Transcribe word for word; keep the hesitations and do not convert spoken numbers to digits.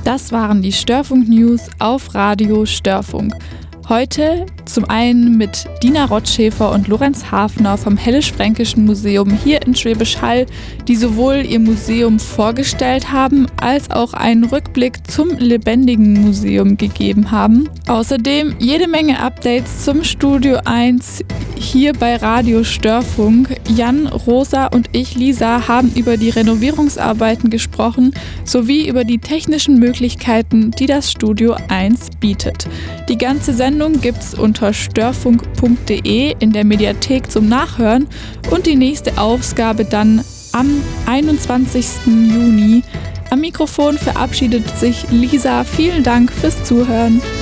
Das waren die Störfunk-News auf Radio Störfunk. Heute zum einen mit Dina Rottschäfer und Lorenz Hafner vom Hellisch-Fränkischen Museum hier in Schwäbisch Hall, die sowohl ihr Museum vorgestellt haben, als auch einen Rückblick zum lebendigen Museum gegeben haben. Außerdem jede Menge Updates zum Studio eins hier bei Radio Störfunk. Jan, Rosa und ich, Lisa, haben über die Renovierungsarbeiten gesprochen, sowie über die technischen Möglichkeiten, die das Studio eins bietet. Die ganze Sendung gibt's unter störfunk punkt de in der Mediathek zum Nachhören und die nächste Ausgabe dann am einundzwanzigsten Juni. Am Mikrofon verabschiedet sich Lisa. Vielen Dank fürs Zuhören.